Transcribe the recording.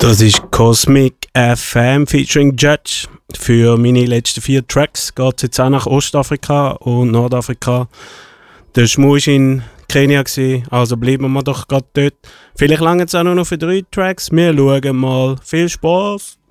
Das ist Cosmic FM featuring Judge. Für meine letzten 4 Tracks geht es jetzt auch nach Ostafrika und Nordafrika. Der Schmu war in Kenia, also bleiben wir doch gerade dort. Vielleicht lange es auch nur noch für 3 Tracks. Wir schauen mal. Viel Spaß!